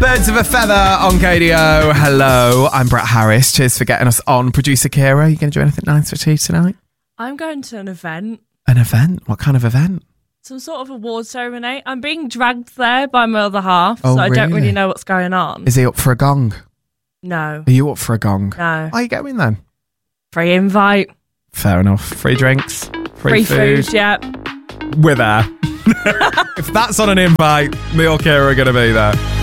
Birds of a Feather on KDO. Hello, I'm Brett Harris. Cheers for getting us on. Producer Kira, you going to do anything nice for tea tonight? I'm going to an event. An event? What kind of event? Some sort of award ceremony. I'm being dragged there by my other half, Oh, so I don't really? really know what's going on. Is he up for a gong? No. Are you up for a gong? No. Why are you going then? Free invite. Fair enough. Free drinks. Free food, yeah. We're there. If that's on an invite, me or Kira are going to be there.